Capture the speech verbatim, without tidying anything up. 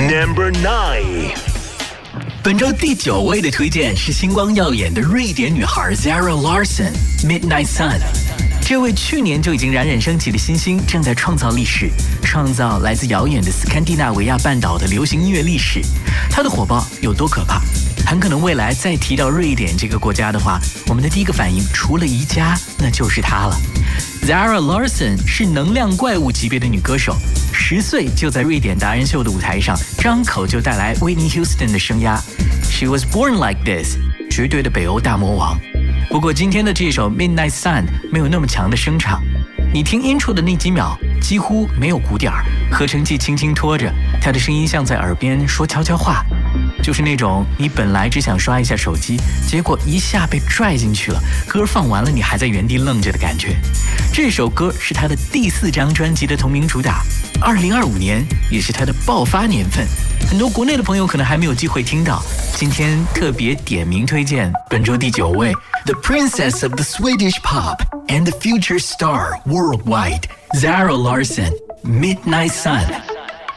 Number nine。 本周第九位的推荐是星光耀眼的瑞典女孩 Zara Larsson，Midnight Sun。这位去年就已经冉冉升起的新星，正在创造历史，创造来自遥远的斯堪的纳维亚半岛的流行音乐历史。她的火爆有多可怕？很可能未来再提到瑞典这个国家的话，我们的第一个反应除了宜家，那就是她了。Zara Larsson 是能量怪物级别的女歌手，十岁就在瑞典达人秀的舞台上张口就带来 Whitney Houston 的声压。She was born like this， 绝对的北欧大魔王。不过今天的这首 Midnight Sun 没有那么强的声场，你听 intro 的那几秒几乎没有鼓点儿，合成器轻轻拖着，她的声音像在耳边说悄悄话，就是那种你本来只想刷一下手机，结果一下被拽进去了，歌放完了你还在原地愣着的感觉。这首歌是她的第四张专辑的同名主打，二零二五年也是她的爆发年份，很多国内的朋友可能还没有机会听到，今天特别点名推荐本周第九位 The Princess of the Swedish Pop and the Future Star Worldwide Zara Larsson Midnight Sun。